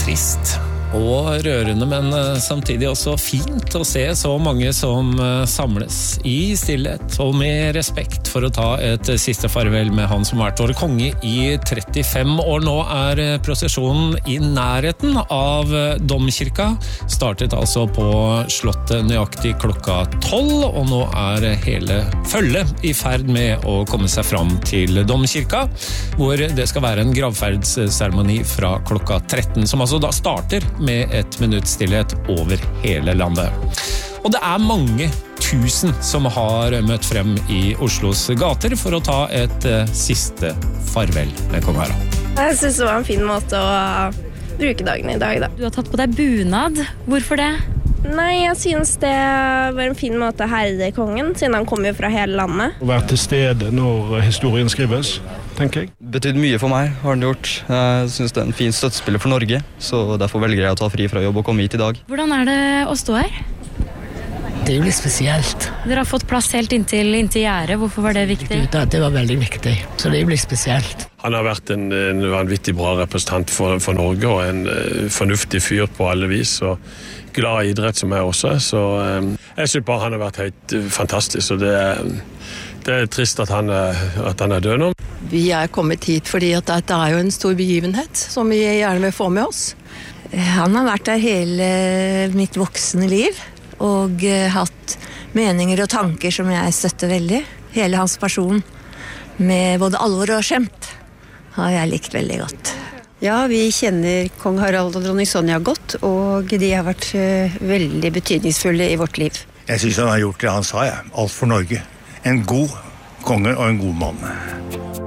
trist og rørende, men samtidig også fint å se så mange som samles i stillhet og med respekt for å ta et siste farvel med han som har vært vår konge i 35 år. Nå prosesjonen i nærheten av domkirka, startet altså på slottet nøyaktig klokka 12, og nå hele følget i ferd med å komme seg fram til domkirka, hvor det skal være en gravferdsseremoni fra klokka 13, som altså da starter med 1 minutts stillhet over hele landet. Og det mange tusen som har møtt frem i Oslos gater for å ta et siste farvel med kong Harald. Jeg synes det var en fin måte å bruke dagen i dag, da. Du har tatt på deg bunad. Hvorfor det? Nei, jeg synes det var en fin måte å herre kongen, siden han kommer jo fra hele landet. Å være til stede når historien skrives, tenker jeg. Betydd mye for meg, har han gjort. Jeg synes det en fin støttespiller for Norge, så derfor velger jeg å ta fri fra jobb og komme hit i dag. Hvordan det å stå her? Det jo litt spesielt. Dere har fått plass helt inntil gjerdet. Hvorfor var det viktig? Det var veldig viktig, så det jo litt spesielt. Han har vært en vanvittig bra representant for Norge, og en fornuftig fyr på alle vis, og glad i idrett som også, så jeg synes bare han har vært helt fantastisk, og det trist at han død nå. Vi kommet hit fordi at dette jo en stor begivenhet som vi gjerne vil få med oss. Han har vært der hele mitt voksne liv, og hatt meninger og tanker som jeg støtter veldig. Hele hans person, med både alvor og skjemt, har jeg likt veldig godt. Ja, vi kjenner kong Harald og dronning Sonja godt, og de har vært veldig betydningsfulle i vårt liv. Jeg synes han har gjort det han sa, alt for Norge. En god konge og en god mann.